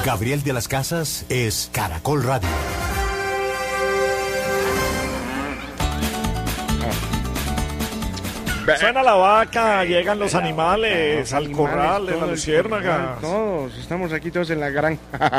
Gabriel de las Casas es Caracol Radio. Suena la vaca, llegan los animales al corral de la luciérnaga. Todos, estamos aquí todos en la granja.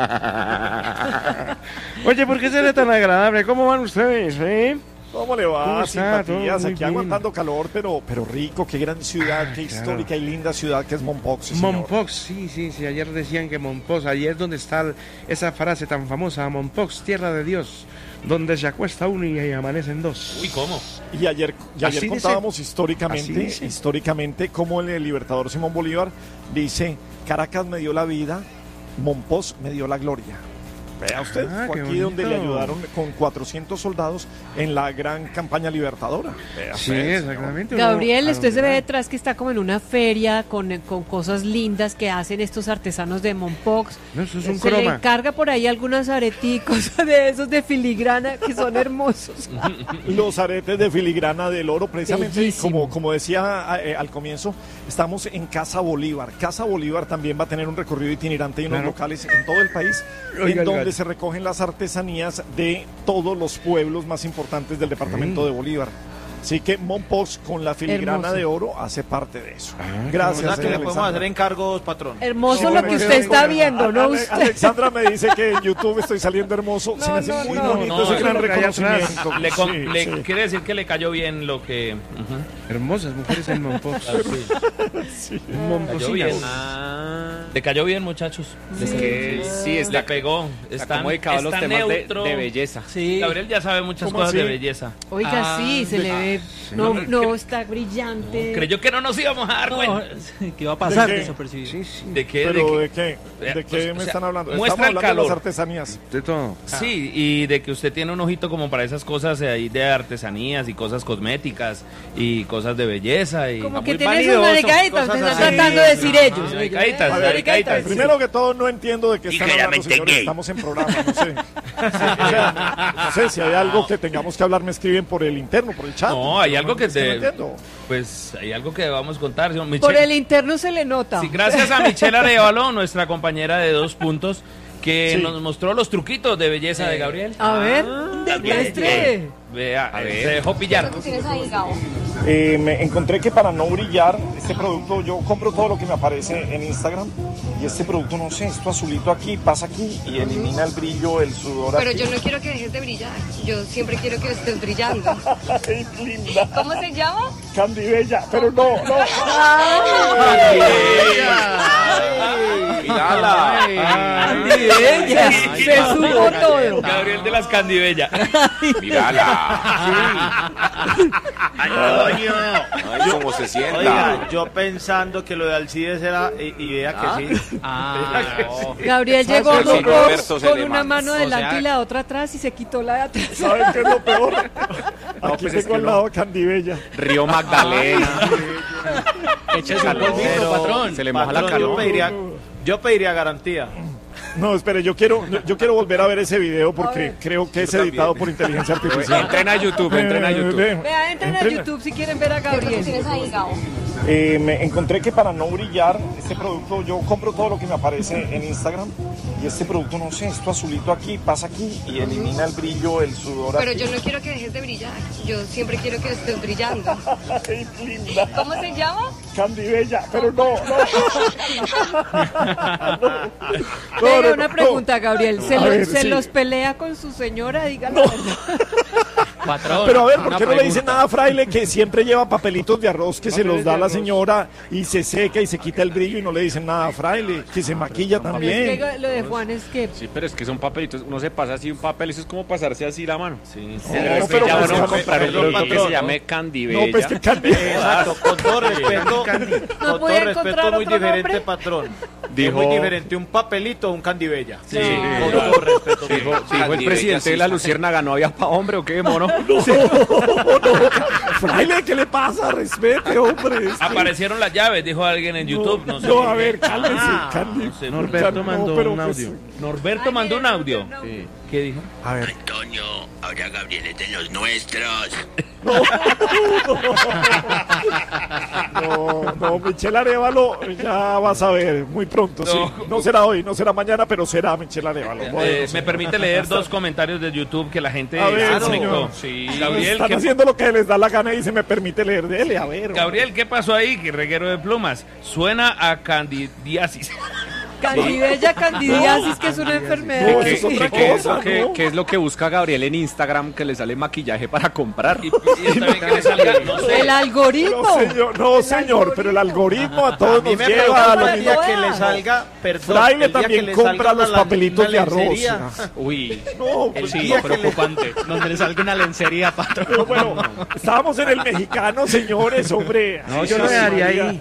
Oye, ¿por qué será tan agradable? ¿Cómo van ustedes, ¿Cómo le va? ¿Cómo está? Simpatías, Todo muy aquí bien. aguantando calor, pero rico, qué gran ciudad, qué claro. histórica y linda ciudad que es Mompox. Sí, señor. Mompox, sí, ayer decían que Mompox, ayer es donde está esa frase tan famosa, Mompox, tierra de Dios, donde se acuesta uno y amanecen dos. Uy, ¿cómo? Y ayer Así contábamos dice. históricamente cómo el libertador Simón Bolívar dice, Caracas me dio la vida, Mompox me dio la gloria. Vea usted, fue qué aquí donde le bonito. ayudaron con 400 soldados en la gran campaña libertadora. Vea Sí, usted, exactamente. Gabriel, Uno, usted se ve ¿a dónde detrás que está como en una feria con cosas lindas que hacen estos artesanos de Mompox. va? No, eso es un Se le croma. encarga por ahí algunos areticos de esos de filigrana que son hermosos. Los aretes de filigrana del oro, precisamente Bellísimo. como decía al comienzo, estamos en Casa Bolívar. Casa Bolívar también va a tener un recorrido itinerante y unos Claro. locales en todo el país, Oiga, en donde Gabriel. se recogen las artesanías de todos los pueblos más importantes del departamento de Bolívar. Así que Mompox con la filigrana Hermoso. de oro hace parte de eso. qué Gracias. O sea, que le podemos Alexandra. hacer encargos, patrón. Hermoso Sí, lo que usted está viendo, ¿no? Usted. Alexandra me dice que en YouTube estoy saliendo hermoso. Se me hace no, muy no, bonito no, ese eso gran es lo que hay atrás. reconocimiento. Sí, sí. Quiere decir que le cayó bien lo que... Hermosas mujeres en Mompox. Sí. Momposinas. Cayó bien. Le cayó bien, muchachos. Sí, está, Le pegó. está como dedicado a los está temas neutro. de belleza. Sí. Gabriel ya sabe muchas ¿Cómo cosas así? de belleza. Oiga, sí, se le ve. No, está brillante. Creyó que no nos íbamos a dar cuenta. ¿Qué va a pasar? ¿De qué? Desapercibido. Sí, sí, ¿De qué? ¿Pero ¿De de qué? ¿De qué o me sea, están hablando? muestra Estamos el hablando de las calor. artesanías. de todo. Sí, y de que usted tiene un ojito como para esas cosas ahí de artesanías y cosas cosméticas y cosas de belleza. Y Como muy que tienes vanidoso, una delicadita, cosas usted está así. tratando de decir ellos. Ah, delicaditas, Ellos, delicaditas. Primero que todo, no entiendo de qué están hablando, señores. Estamos en programa, no sé. O sea, no sé si hay algo que tengamos que hablar, me escriben por el interno, por el chat. No, hay algo que es no te... entiendo. Pues hay algo que vamos a contar. señor Por Michelle. el interno se le nota. Sí, gracias a Michelle Arevalo, nuestra compañera de 2 puntos, que Sí. nos mostró los truquitos de belleza de Gabriel. A ver, demuestre. Vea, se dejó pillar. Me encontré que para no brillar, este producto, yo compro todo lo que me aparece en Instagram y este producto, no sé, esto azulito aquí, pasa aquí y elimina el brillo, el sudor. Pero aquí. yo no quiero que dejes de brillar. Yo siempre quiero que estés brillando. Ay, linda, ¿Cómo se llama? Candy Bella, pero no. Mírala. Bella, se supo todo. Gabriel de las Candibella. Mírala. Ay, Ay, cómo se sienta. oiga, yo pensando que lo de Alcides era, y vea que sí. Gabriel llegó a que sí, Mompox Roberto se con le una manda. mano adelante y la otra atrás y se quitó la de atrás. ¿Saben qué es lo peor? Aquí pues es tengo que al no. lado Candy Bella. Río Magdalena. Échese un polvito, patrón. Se le moja la Patrón, calor. yo pediría garantía. No, espere, yo quiero volver a ver ese video porque creo que es editado por inteligencia artificial. Entren a YouTube, entren a YouTube. Vea, entren a YouTube si quieren ver a Gabriel. ahí, Gabo? Me encontré que para no brillar, este producto, yo compro todo lo que me aparece en Instagram y este producto, no sé, esto azulito aquí, pasa aquí y elimina el brillo, el sudor. Pero aquí. yo no quiero que dejes de brillar. Yo siempre quiero que estés brillando. Ay, linda, ¿Cómo se llama? Candy Bella, pero no. Venga, una pregunta, Gabriel. ¿Se, A ver, se sí. los pelea con su señora? Dígalo. Patrón. Pero a ver, ¿por una qué no le dice pregunta. nada a Fraile que siempre lleva papelitos de arroz que se los da a la señora y se seca y se quita el brillo y no le dicen nada a Fraile, que se maquilla Es también? que lo de Juan es que Sí, pero es que son papelitos. Uno se pasa así un papel, eso es como pasarse así la mano. Sí, No, pero ya pues, uno no, comprar un pero, producto que patrón, se llame Candy No, Bella. pues que Candy Exacto, con todo respeto, con todo podía encontrar respeto, muy otro diferente, nombre. patrón. Dijo- Es muy diferente un papelito o un candibella. Sí. Con todo respeto. Dijo el Candy presidente Bella, de la sí. Luciérnaga, ¿no había pa' hombre o qué, mono? Fraile, ¿qué le pasa? Respete, hombre. Es que- Aparecieron las llaves, dijo alguien en YouTube. No, sé. No, a ver, cálmense, Ah, Candy. no sé, Norberto mandó pero un pues, audio. Norberto mandó un audio. Sí. ¿Qué dijo? A ver. Antonio, ahora Gabriel es de los nuestros. No, Michelle Arévalo, ya vas a ver, muy pronto, sí. No será hoy, no será mañana, pero será Michelle Arévalo. Me permite leer dos comentarios de YouTube que la gente A ver, se conectó. señor. Sí. Gabriel, Están haciendo lo que les da la gana y se me permite leer de él, a ver. Gabriel, ¿qué pasó ahí? Que reguero de plumas. Suena a candidiasis. Candibella, candidiasis, que es una enfermedad. No, eso es otra cosa, ¿no? ¿Qué es lo que busca Gabriel en Instagram que le sale maquillaje para comprar? Y también que le salga, no sé. El algoritmo. No, señor, pero el algoritmo a todos A mí nos me lleva a lo preocupa el mismo. día que le salga, perdón, Fraile el día también que le compra salga los una papelitos de arroz. lencería. Uy, No, El sí, día que le- preocupante. Donde le salga una lencería, patrón. pero bueno, estábamos en el mexicano, señores, hombre. No, yo lo dejaría ahí.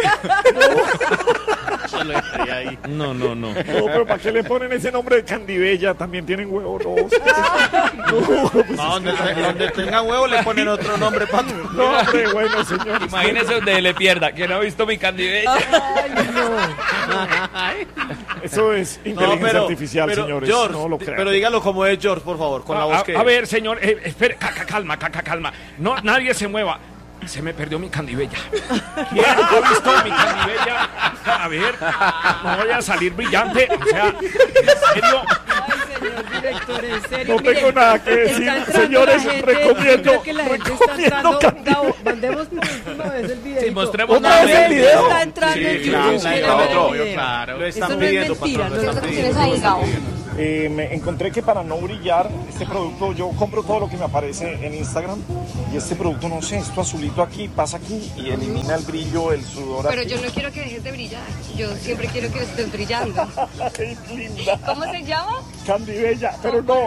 Yo lo dejaría ahí. No. No, pero ¿para qué le ponen ese nombre de Candibella? También tienen huevo, no. No, donde tenga huevo le ponen otro nombre, patrón. No, hombre, bueno, señor. Imagínese donde le pierda. ¿Quién ha visto mi candibella? Eso es inteligencia artificial, señores. George, no lo crean. pero dígalo como es George, por favor, con la voz que... A ver, señor, espere, calma. No, nadie se mueva. Se me perdió mi candibella. ¿Quién ha visto mi candibella? A ver, no voy a salir brillante. O sea, ¿en serio? Ay, señor director, en serio. No tengo nada que decir, está entrando señores, la gente, recomiendo- creo que la gente está recomiendo entrando. Candibella. Gabo, mandemos por última vez el video. Sí, mostremos ¿Otra la vez el red. video? Está entrando Sí, en claro, YouTube, claro, quieren ver el otro, video. claro. Lo están Eso no es pidiendo, mentira, patrón, no lo es están mentira. pidiendo. Tienes ahí, Gabo. Me encontré que para no brillar este producto, yo compro todo lo que me aparece en Instagram y este producto, no sé, esto azulito aquí, pasa aquí y elimina el brillo, el sudor. Pero aquí. yo no quiero que dejes de brillar. Yo siempre quiero que estés brillando. Ay, linda, ¿Cómo se llama? Candibella, pero no.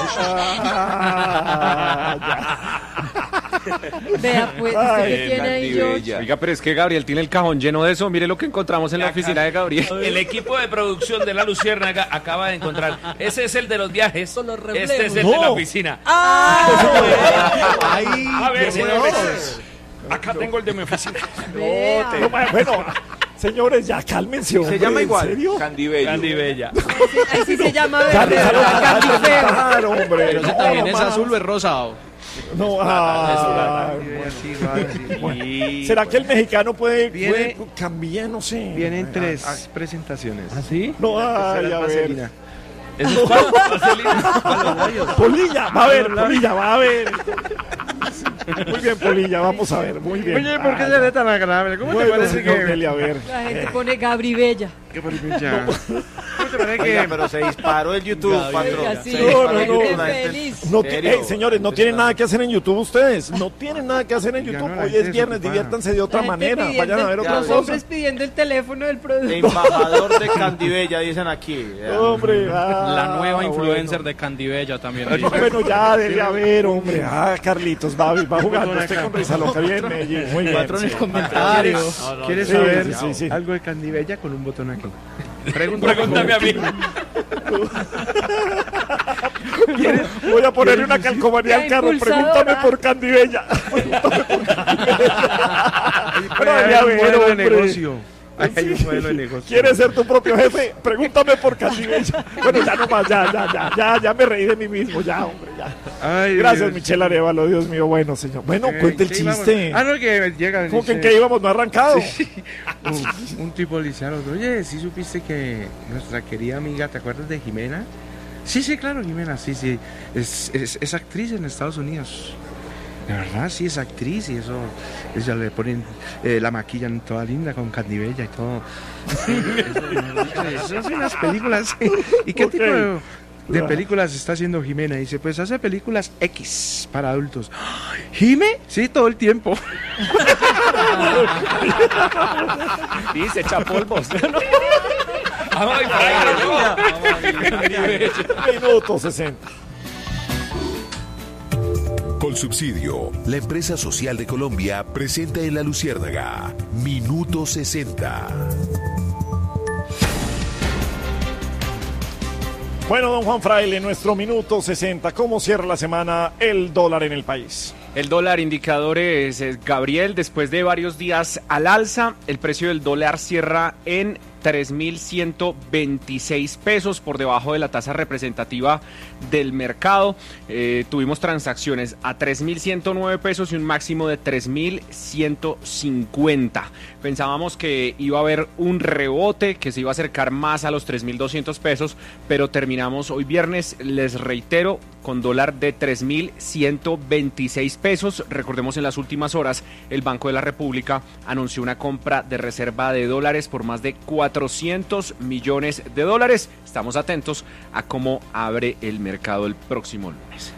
Vea, pues, ¿usted qué tiene ahí, George? Oiga, pero es que Gabriel tiene el cajón lleno de eso. Mire lo que encontramos en la oficina de Gabriel. El equipo de producción de La Luciérnaga acaba de encontrar. Ese es el de los viajes. Con los Este es reflejos. el de la oficina. A ver, señores. Acá tengo el de mi oficina. Vea. No, bueno, señores, ya cálmense, hombre. Se llama igual. ¿En serio? Candibella. Ahí sí se llama Carlos, verde, Candifeo. claro, hombre. Pero ese también es azul o es rosado. No, Sí. ¿será que el mexicano puede Viene- cambiar? No sé. Vienen 3 presentaciones. ¿Ah, sí? No, ay, a ver. Vaselina. ¿Eso es cuál? Vaselina. Polilla, va a ver. Muy bien, Polilla, vamos a ver, muy bien. Oye, ¿por qué se ve tan agradable? ¿Cómo te Bueno, parece señor que...? Nelly, a ver. La gente pone Gabri Bella. ¿Qué maravilla? ¿Cómo te parece Oiga, que...? pero se disparó el YouTube, patrón. Oiga, sí, Se disparó el no, YouTube, qué la gente- feliz. No, ¿Serio? señores, no tienen nada que hacer en YouTube ustedes. No tienen nada que hacer en Ya YouTube. no, la Hoy gente es viernes, desocupada. diviértanse de otra La gente manera. pidiendo Vayan a ver el- otra los cosa. hombres pidiendo el teléfono del producto. Embajador de Candibella, dicen aquí. Hombre, La nueva bueno. influencer de Candibella también. dice. Bueno, ya debe haber, hombre. Carlitos, va jugando usted con risa loca. Bien, Medellín. Muy bien. Patrón, el sí. comentario. ¿Quieres Sí, saber sí. algo de Candibella con un botón aquí? Pregúntame a mí. Voy a ponerle una calcomanía al carro. Impulsadora. Pregúntame por Candibella. Pregúntame por Candibella. Pero Hay debe un haber, modelo de hombre. negocio. Hay un modelo de negocio. ¿Quieres ser tu propio jefe? Pregúntame por Candibella. Bueno, ya nomás, ya me reí de mí mismo, ya, hombre, ya. Ay, Gracias, Dios. Michelle Arevalo, Dios mío, bueno, señor. Bueno, cuente el ¿qué íbamos? chiste. Ah, no, que llega. ¿Cómo que en qué íbamos? ¿No ha arrancado? Un tipo le dice al otro, oye, ¿sí supiste que nuestra querida amiga, ¿te acuerdas de Jimena? Sí, claro, Jimena, sí. Es actriz en Estados Unidos. De verdad, sí, es actriz y eso, ella le ponen, la maquillan toda linda con Candibella y todo. Eso hacen las películas. ¿Y qué Ok. tipo de películas está haciendo Jimena? Dice, pues hace películas X para adultos. ¿Jime? Sí, todo el tiempo. Sí, se echa polvos. Ay, Minuto 60. Colsubsidio, la empresa social de Colombia, presenta en La Luciérnaga, Minuto 60. Bueno, don Juan Fraile, nuestro minuto 60. ¿Cómo cierra la semana el dólar en el país? El dólar indicadores, Gabriel, después de varios días al alza, el precio del dólar cierra en 3.126 pesos, por debajo de la tasa representativa del mercado. Tuvimos transacciones a 3.109 pesos y un máximo de 3.150. Pensábamos que iba a haber un rebote, que se iba a acercar más a los 3.200 pesos, pero terminamos hoy viernes, les reitero, con dólar de 3.126 pesos. Recordemos, en las últimas horas el Banco de la República anunció una compra de reserva de dólares por más de 400 millones de dólares. Estamos atentos a cómo abre el mercado el próximo lunes.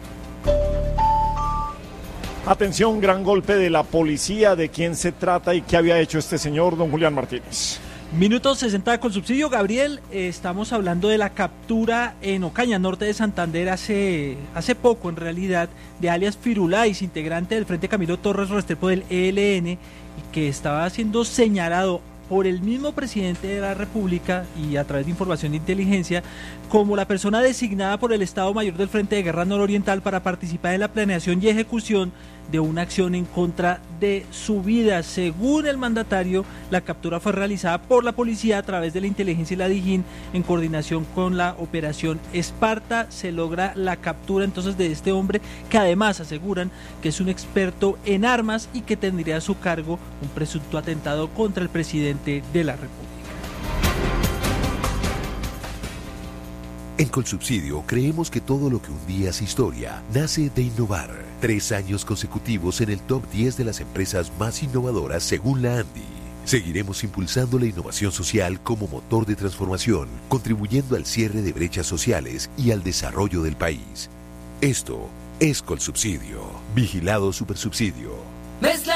Atención, gran golpe de la policía. ¿De quién se trata y qué había hecho este señor, don Julián Martínez? Minuto 60 con subsidio, Gabriel. Estamos hablando de la captura en Ocaña, norte de Santander, hace poco en realidad, de alias Firulais, integrante del Frente Camilo Torres Restrepo del ELN, y que estaba siendo señalado por el mismo presidente de la República y a través de información de inteligencia como la persona designada por el Estado Mayor del Frente de Guerra Nororiental para participar en la planeación y ejecución de una acción en contra de su vida. Según el mandatario, la captura fue realizada por la policía a través de la inteligencia y la DIJÍN en coordinación con la operación Esparta. Se logra la captura entonces de este hombre, que además aseguran que es un experto en armas y que tendría a su cargo un presunto atentado contra el presidente de la República. En Colsubsidio creemos que todo lo que un día es historia nace de innovar. 3 años consecutivos en el top 10 de las empresas más innovadoras según la ANDI. Seguiremos impulsando la innovación social como motor de transformación, contribuyendo al cierre de brechas sociales y al desarrollo del país. Esto es Colsubsidio. Vigilado Supersubsidio.